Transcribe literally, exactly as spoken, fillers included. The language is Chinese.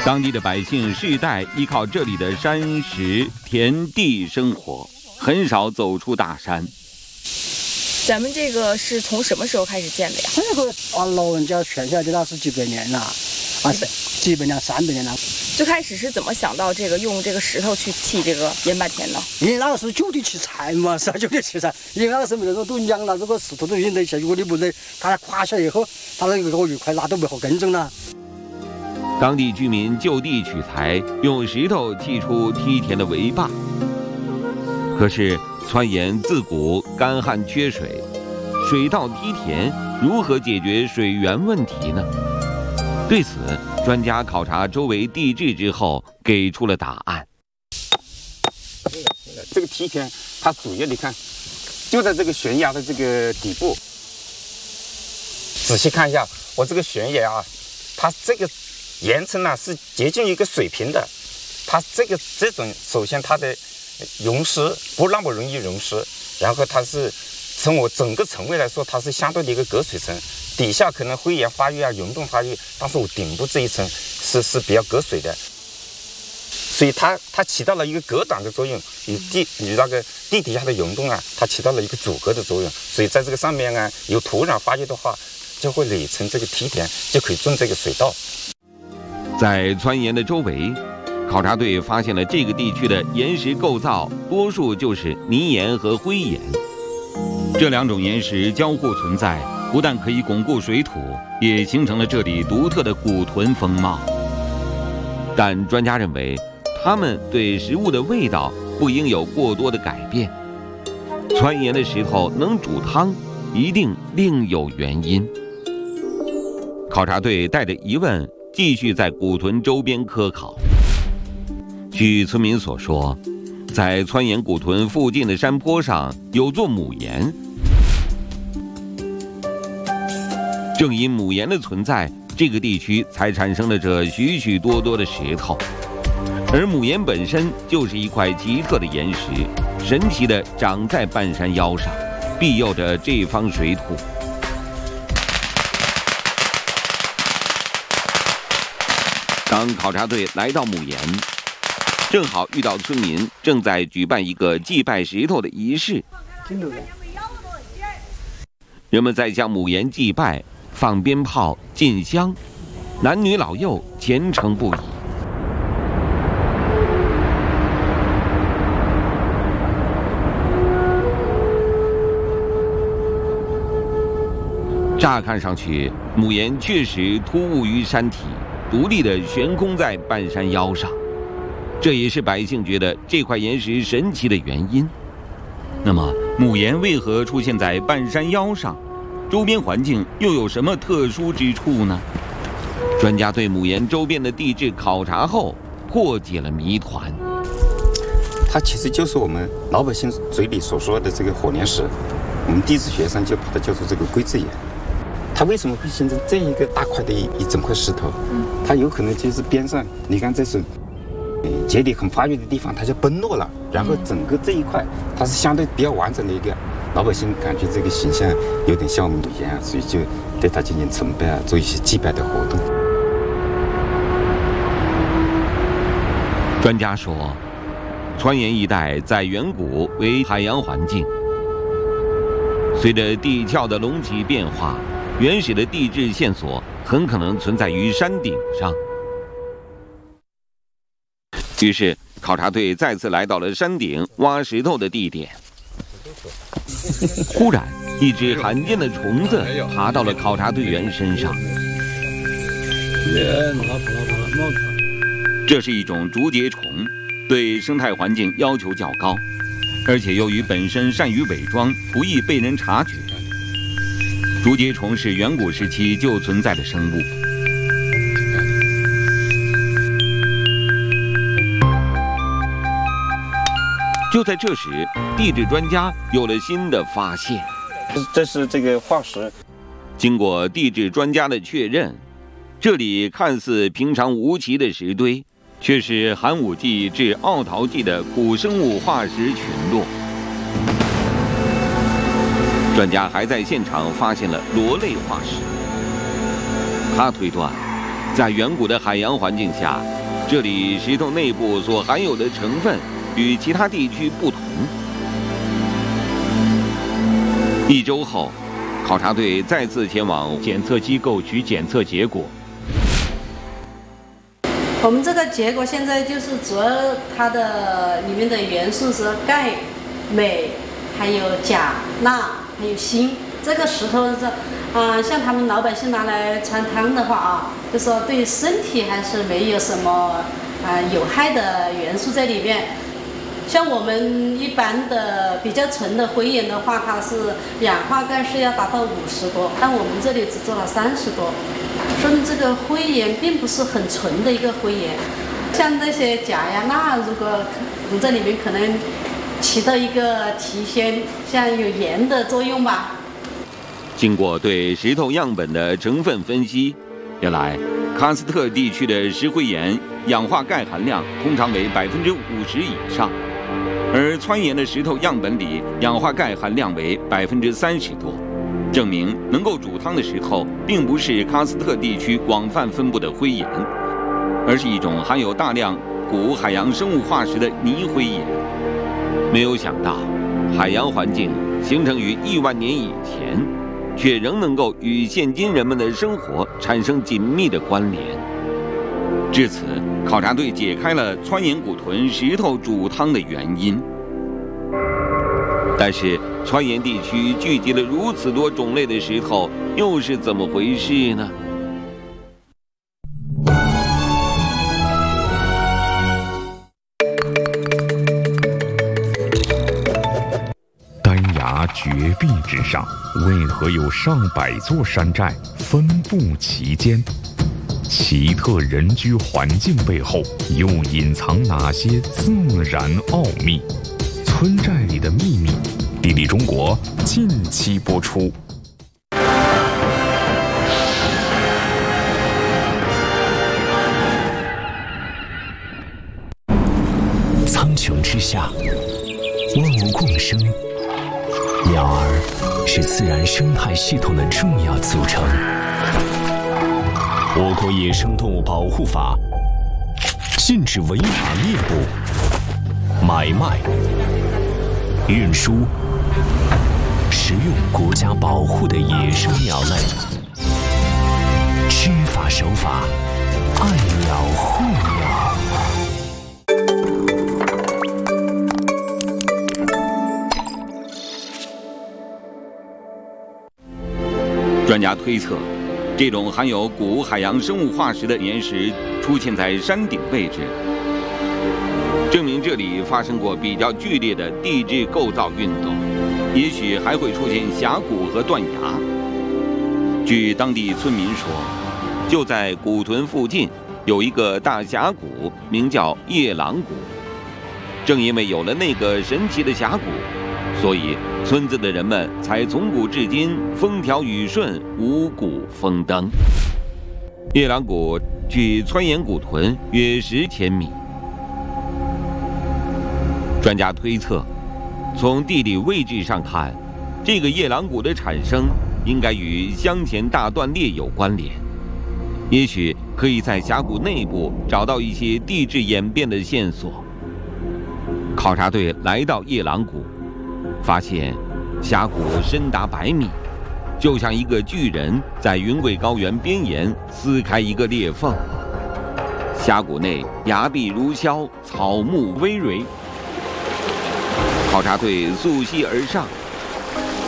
当地的百姓世代依靠这里的山石田地生活，很少走出大山。 咱们这个是从什么时候开始建的呀？ 这个啊，老人家传下来的那是几百年了，啊，几百年、三百年了。 最开始是怎么想到这个用这个石头去砌这个盐坂田呢？ 因为那个时候就地取材嘛，是啊，就地取材。因为那个时候没人说都养了，这个石头都运在一起，如果你不扔，它垮下来以后，它那个鱼块那都不好耕种了。 当地居民就地取材，用石头砌出梯田的围坝。可是川盐自古干旱缺水，水稻梯田如何解决水源问题呢？对此，专家考察周围地质之后，给出了答案。 这个梯田，它主要你看，就在这个悬崖的这个底部。仔细看一下，我这个悬崖啊，它这个岩层呢是接近一个水平的，它这个这种首先它的溶蚀不那么容易溶蚀，然后它是从我整个层位来说，它是相对的一个隔水层。底下可能灰岩发育啊、溶洞发育，但是我顶部这一层是是比较隔水的，所以它它起到了一个隔挡的作用，与地与那个地底下的溶洞啊，它起到了一个阻隔的作用，所以在这个上面啊有土壤发育的话，就会垒成这个梯田，就可以种这个水稻。 在川盐的周围，考察队发现了这个地区的岩石构造，多数就是泥岩和灰岩，这两种岩石交互存在。不但可以巩固水土，也形成了这里独特的古屯风貌。但专家认为，它们对食物的味道不应有过多的改变。川盐的石头能煮汤，一定另有原因。考察队带着疑问，继续在古屯周边科考。据村民所说，在川盐古屯附近的山坡上有座母岩。正因母岩的存在，这个地区才产生了这许许多多的石头，而母岩本身就是一块奇特的岩石，神奇地长在半山腰上，庇佑着这方水土。当考察队来到母岩，正好遇到村民正在举办一个祭拜石头的仪式，人们在向母岩祭拜，放鞭炮、进香，男女老幼虔诚不已。乍看上去，母岩确实突兀于山体，独立地悬空在半山腰上，这也是百姓觉得这块岩石神奇的原因。那么，母岩为何出现在半山腰上？周边环境又有什么特殊之处呢？专家对母岩周边的地质考察后，破解了谜团。 它其实就是我们老百姓嘴里所说的这个火莲石，我们地质学上就把它叫做这个龟字岩。它为什么会形成这一个大块的一一整块石头？它有可能就是边上，你看这是节理很发育的地方，它就崩落了，然后整个这一块它是相对比较完整的一个。老百姓感觉这个形象有点像母岩啊，所以就对它进行崇拜啊，做一些祭拜的活动。 专家说，川盐一带在远古为海洋环境，随着地壳的隆起变化，原始的地质线索很可能存在于山顶上。于是，考察队再次来到了山顶挖石头的地点。忽然，一只罕见的虫子爬到了考察队员身上。这是一种竹节虫，对生态环境要求较高，而且由于本身善于伪装，不易被人察觉。竹节虫是远古时期就存在的生物。就在这时，地质专家有了新的发现。 这是这个化石。 经过地质专家的确认，这里看似平常无奇的石堆，却是寒武纪至奥陶纪的古生物化石群落。专家还在现场发现了螺类化石。他推断，在远古的海洋环境下， 这里石头内部所含有的成分与其他地区不同。一周后，考察队再次前往检测机构取检测结果。 我们这个结果现在就是主要它的里面的元素是钙、镁，还有钾、钠，还有锌。这个石头是，啊、呃，像他们老百姓拿来穿汤的话啊，就说对身体还是没有什么啊、呃、有害的元素在里面。像我们一般的比较纯的灰岩的话，它是氧化钙是要达到五十多，但我们这里只做了三十多，说明这个灰岩并不是很纯的一个灰岩。像那些钾呀、钠，如果从这里面可能起到一个提鲜，像有盐的作用吧。 经过对石头样本的成分分析，原来喀斯特地区的石灰岩氧化钙含量通常为百分之五十以上。而汆岩的石头样本里氧化钙含量为百分之三十多，证明能够煮汤的石头并不是喀斯特地区广泛分布的灰岩，而是一种含有大量古海洋生物化石的泥灰岩。没有想到，海洋环境形成于亿万年以前，却仍能够与现今人们的生活产生紧密的关联。至此，考察队解开了汆岩古屯石头煮汤的原因。但是，汆岩地区聚集了如此多种类的石头，又是怎么回事呢？ 丹崖绝壁之上，为何有上百座山寨分布其间？奇特人居环境背后又隐藏哪些自然奥秘？村寨里的秘密，地理中国近期播出。 苍穹之下，万物共生，鸟儿是自然生态系统的重要组成。我国野生动物保护法禁止违法猎捕、买卖、运输、食用国家保护的野生鸟类。知法守法，爱鸟护鸟。 专家推测，这种含有古海洋生物化石的岩石出现在山顶位置，证明这里发生过比较剧烈的地质构造运动，也许还会出现峡谷和断崖。据当地村民说，就在古屯附近有一个大峡谷，名叫夜郎谷。正因为有了那个神奇的峡谷，所以村子的人们才从古至今风调雨顺，五谷丰登。夜郎谷距汆岩古屯约十千米。专家推测，从地理位置上看，这个夜郎谷的产生应该与香前大断裂有关联，也许可以在峡谷内部找到一些地质演变的线索。考察队来到夜郎谷，发现峡谷深达百米，就像一个巨人在云贵高原边沿撕开一个裂缝。峡谷内崖壁如削，草木葳蕤。考察队溯溪而上，